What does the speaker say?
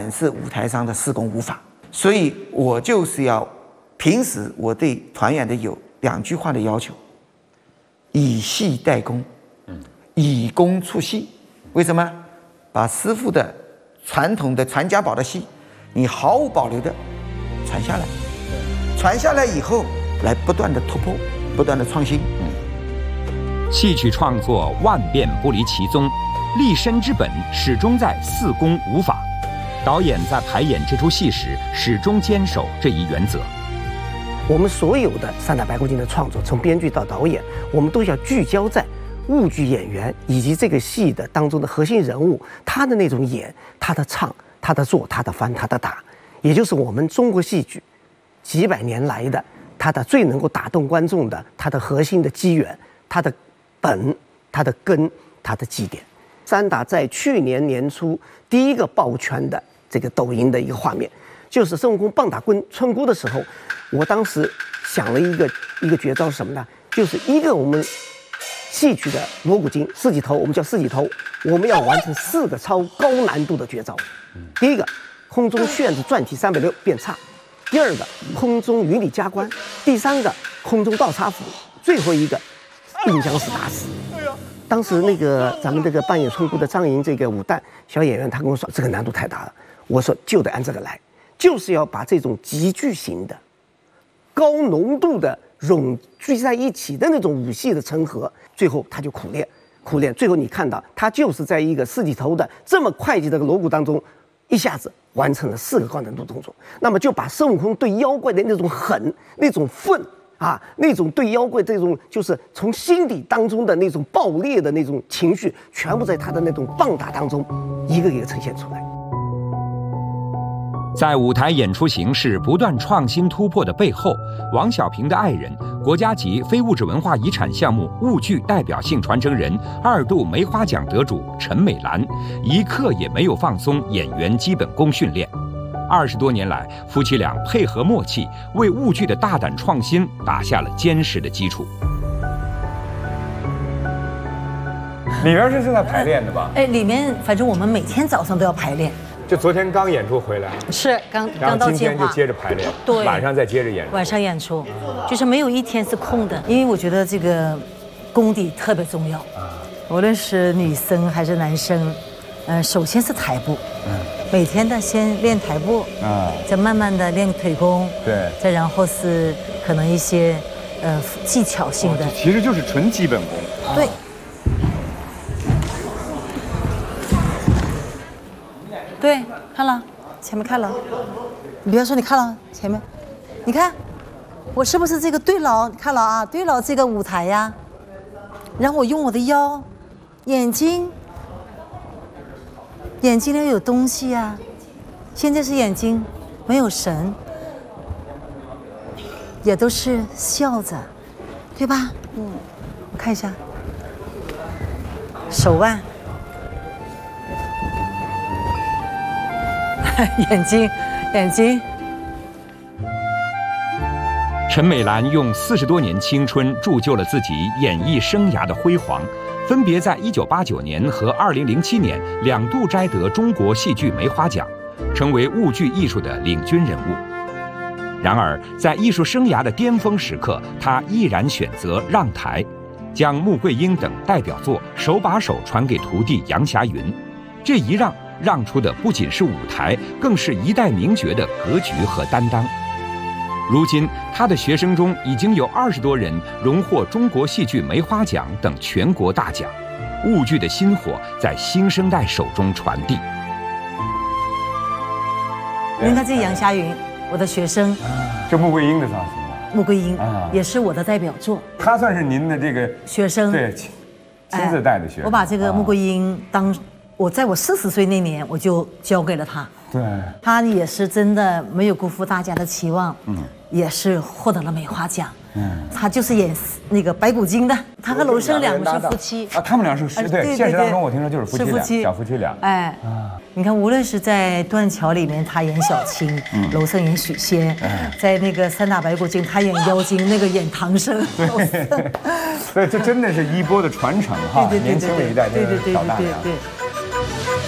展示舞台上的四功五法。所以我就是要，平时我对团员的有2句话的要求：以戏代功，以功出戏。为什么？把师傅的传统的传家宝的戏，你毫无保留的传下来，传下来以后，来不断的突破，不断的创新。 戏曲创作万变不离其宗，立身之本始终在四功五法。导演在排演这出戏时，始终坚守这一原则。 我们所有的三打白骨精的创作，从编剧到导演，我们都要聚焦在沪剧演员以及这个戏的当中的核心人物，他的那种演，他的唱，他的做，他的翻，他的打，也就是我们中国戏剧几百年来的他的最能够打动观众的，他的核心的机缘，他的本，他的根，他的基点。三打在去年年初第一个爆圈的这个抖音的一个画面，就是孙悟空棒打村姑的时候，我当时想了一个绝招是什么呢？就是一个我们戏曲的锣鼓经四级头，我们叫四级头，我们要完成4个超高难度的绝招。第一个，空中旋子转体360变叉；第二个，空中鱼里加关；第3个，空中倒插斧；最后一个，并将死打死。当时那个咱们这个扮演村姑的张莹这个武旦小演员，他跟我说这个难度太大了，我说就得按这个来，就是要把这种集聚型的、高浓度的聚在一起的那种武戏的成合，最后他就苦练，最后你看到他就是在一个四级头的这么会计的锣鼓当中，一下子完成了4个高难度动作，那么就把孙悟空对妖怪的那种狠、那种愤。那种对妖怪这种就是从心底当中的那种爆裂的那种情绪，全部在他的那种棒打当中一个一个呈现出来。 在舞台演出形式不断创新突破的背后，王小平的爱人、国家级非物质文化遗产项目沪剧代表性传承人、2度梅花奖得主陈美兰，一刻也没有放松演员基本功训练。20多年来，夫妻俩配合默契，为沪剧的大胆创新打下了坚实的基础。 里面是正在排练的吧？ 里面反正我们每天早上都要排练。 就昨天刚演出回来， 是刚到今天就接着排练， 对， 晚上再接着演出。 晚上演出，就是没有一天是空的，因为我觉得这个功底特别重要。无论是女生还是男生，首先是台步。每天的先练台步，再慢慢的练腿功， 对， 再然后是可能一些技巧性的， 其实就是纯基本功。 对。对，看了，前面看了，你不要说你看了前面，你看，我是不是这个对牢？你看了啊，对牢这个舞台呀，然后我用我的腰、眼睛里有东西呀，现在是眼睛没有神，也都是笑着，对吧？我看一下，手腕，眼睛。 陈美兰用40多年青春铸就了自己演艺生涯的辉煌。分别在1989年和2007年2度摘得中国戏剧梅花奖，成为沪剧艺术的领军人物。然而，在艺术生涯的巅峰时刻，他毅然选择让台，将穆桂英等代表作手把手传给徒弟杨霞云。这一让出的不仅是舞台，更是一代名角的格局和担当。如今，他的学生中已经有20多人荣获中国戏剧梅花奖等全国大奖，沪剧的薪火在新生代手中传递。 您看这杨霞云，我的学生， 就穆桂英的造型吧。 穆桂英也是我的代表作， 她算是您的这个学生， 对，亲自带的学生。 我把这个穆桂英在我40岁那年我就交给了她。 对， 她也是真的没有辜负大家的期望，也是获得了梅花奖。她就是演那个白骨精的，她和娄生两个是夫妻啊，他们俩是对，现实当中我听说就是夫妻俩，小夫妻俩。 你看，无论是在《断桥》里面他演小青，娄生演许仙，在那个《三打白骨精》他演妖精，那个演唐僧。 所以这真的是衣钵的传承哈，年轻的一代的老大娘。